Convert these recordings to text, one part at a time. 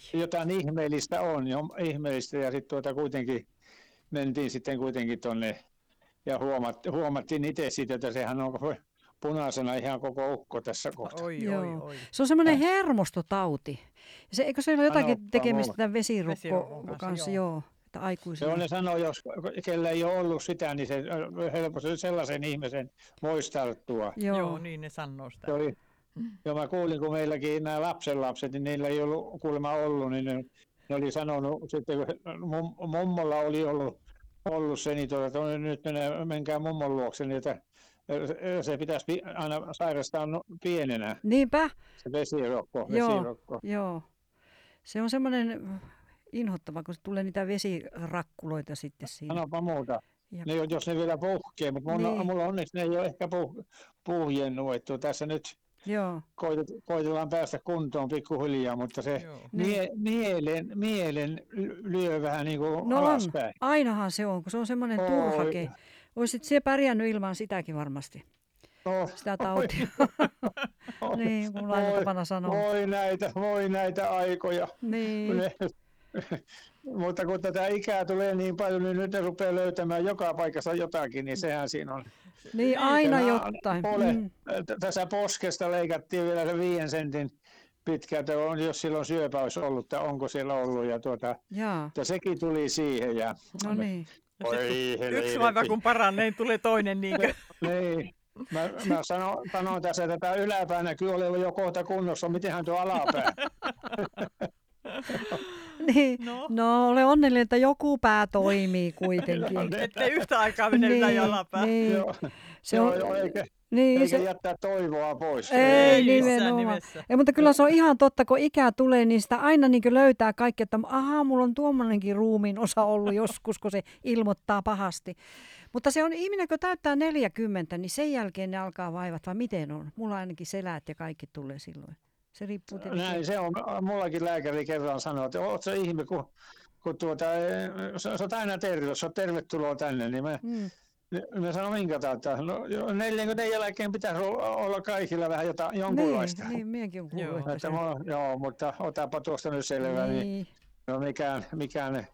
jotain ihmeellistä on, ihmeellistä ja sitten kuitenkin mentiin sitten kuitenkin tonne ja huomattiin itse siitä, että sehän on punaisena ihan koko ukko tässä kohtaa. Joo. Se on semmoinen hermostotauti. Eikö se ole jotakin tekemistä tämän vesirukon kanssa? Joo. Että aikuisilla. Joo, ne sanoo, jos kellä ei ole ollut sitä, niin se helposti sellaisen ihmisen voisi tarttua. Joo, niin ne sanoo sitä. Joo, mä kuulin, kun meilläkin nämä lapsenlapset, niin niillä ei ollut kuulemma ollut, niin ne oli sanonut, sitten kun mummolla oli ollut se, niin että nyt menkää mummon luokse, niin että se pitäisi aina sairastaa pienenä. Niinpä. Se vesirokko. Joo. Se on semmoinen inhottava, kun tulee niitä vesirakkuloita sitten siinä. Sanopa muuta. Jos ne vielä puhkee, mutta mulla onneksi ne ei ole ehkä puhjennut, että tässä nyt koitellaan päästä kuntoon pikkuhiljaa, mutta se mielen lyö vähän niin kuin alaspäin. Ainahan se on, kun se on semmoinen turhake. Oisit se pärjännyt ilman sitäkin varmasti. Sitä tautia. Niin, kun aina tapana sanoo. Voi näitä aikoja. Niin. Mutta kun tätä ikää tulee niin paljon, niin nyt ne rupeaa löytämään joka paikassa jotakin, niin sehän siinä on. Niin, aina jotain. Tässä poskesta leikattiin vielä se 5 sentin pitkältä, jos silloin syöpä olisi ollut, tai onko siellä ollut. Ja sekin tuli siihen. No niin. Yksi vaiva kun paranee, tulee toinen niinkö? Niin. Mä sanon tässä, että tämä yläpää näkyy olevan jo kohta kunnossa, mitenhän tuo alapää? Niin. No ole onnellinen, että joku pää toimii kuitenkin. Ettei yhtä aikaa mene ylä- ja alapää. Niin. Se on, eikä jättää toivoa pois. Ei nimenomaan. Mutta kyllä se on ihan totta, kun ikää tulee, niin sitä aina niin löytää kaikki, että mulla on tuommoinenkin ruumiin osa ollut joskus, kun se ilmoittaa pahasti. Mutta se on ihminen, kun täyttää 40, niin sen jälkeen ne alkaa vaivat, vai miten on? Mulla ainakin selät ja kaikki tulee silloin. Se riippuu tietysti. Näin se on. Mullakin lääkäri kerran sanoi, että oot se ihme, kun sä oot aina terve, sä oot tervetuloa tänne, niin mä sanon minkä tautta. No 40 jälkeen pitäisi olla kaikilla vähän jonkunlaista. Niin, minäkin on kuullut. Joo, mutta otapa tuosta nyt selvää, niin no mikään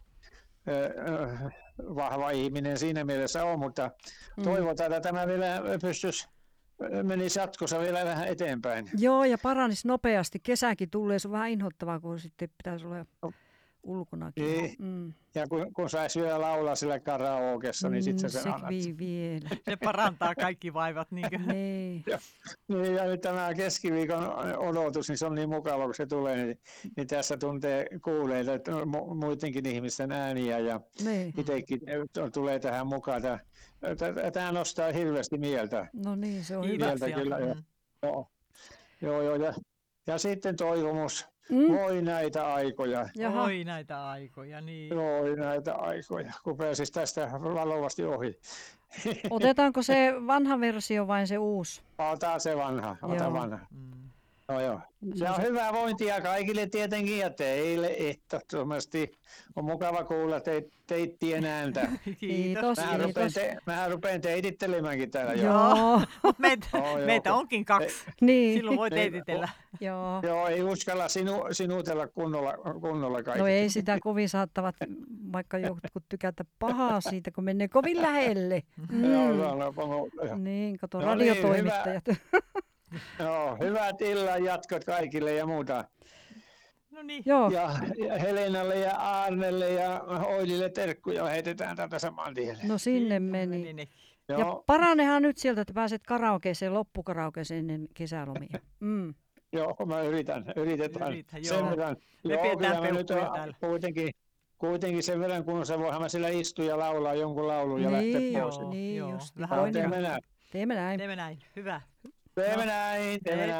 vahva ihminen siinä mielessä on, mutta toivotaan, että tämä vielä menisi jatkossa vielä vähän eteenpäin. Joo, ja paranisi nopeasti. Kesäkin tulee, se on vähän inhottavaa, kun sitten pitäisi olla ulkonakin. Niin. Ja kun saisi vielä laulaa sillä karaokeessa, niin sitten se vielä. Se parantaa kaikki vaivat. Niin. Ja nyt tämä keskiviikon odotus, niin se on niin mukava, kun se tulee, niin tässä kuulee muidenkin ihmisten ääniä ja itsekin tulee tähän mukaan. Tämä nostaa hirveästi mieltä. No niin, se on hyvä. Kyllä. Joo. Ja sitten toivomus. Voi näitä aikoja. Voi näitä aikoja, niin. Voi näitä aikoja, kun pääsisi tästä valovasti ohi. Otetaanko se vanha versio vai se uusi? Ota se vanha, vanha. Joo. Se on hyvää vointia kaikille tietenkin ja teille ehdottomasti. On mukava kuulla teittien ääntä. Kiitos. Mä rupean teitittelemäänkin täällä. Joo. Meitä onkin 2. Niin. Silloin voi teititellä. Joo, ei uskalla sinutella kunnolla kaikki. No ei sitä kovin saattavat, vaikka jotkut tykätä pahaa siitä, kun menee kovin lähelle. Niin, kato radiotoimittajat. Joo, hyvät illan jatkot kaikille ja muuta. No niin. Ja Helenalle ja Aarnelle ja Oilille terkkuja heitetään täältä saman tien. No sinne meni. Ja paranehan nyt sieltä, että pääset karaokeeseen, loppukaraokeeseen ennen kesälomia. Joo, mä yritetään. Sen verran. Me pidetään peukkuja täällä. Kuitenkin sen verran, kun se voihan mä sillä istua ja laulaa jonkun laulun ja lähteä pois. Niin, just. Teemme näin. Hyvä. Teemme näin.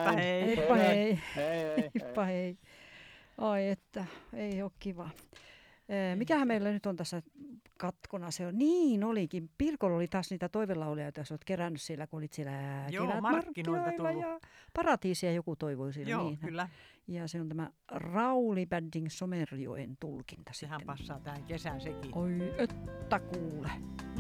Heippa hei. Ai että, ei ole kiva. Mikähän meillä nyt on tässä katkona? Se on, niin olikin. Pirkolla oli taas niitä toivelauleja, joita sä oot kerännyt siellä, kun olit siellä markkinoilta tullut. Ja Paratiisia joku toivoi siellä. Joo, niin. kyllä. Ja se on tämä Rauli Bändin Somerjoen tulkinta. Sehän passaa tähän kesään sekin. Oi, että kuule.